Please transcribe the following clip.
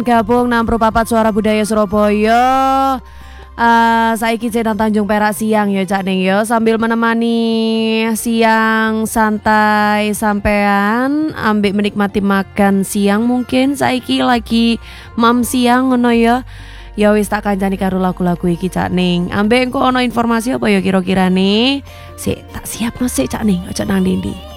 Gabung nang Papat Suara Budaya Surabaya. Saiki Cedan Tanjung Perak siang ya Cak Ning ya, sambil menemani siang santai sampean ambek menikmati makan siang, mungkin saiki lagi mam siang ngono ya. Ya wis tak kancani karo lagu-lagu iki Cak Ning. Ambek engko ono informasi apa ya kira-kira nih? Sik tak siapno sik Cak Ning, aja nang ndi.